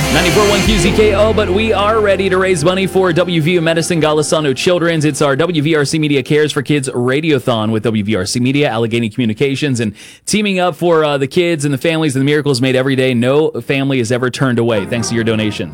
94.1 QZKO, but we are ready to raise money for WVU Medicine Golisano Children's. It's our WVRC Media Cares for Kids Radiothon with WVRC Media, Allegheny Communications, and teaming up for the kids and the families and the miracles made every day. No family is ever turned away thanks to your donations.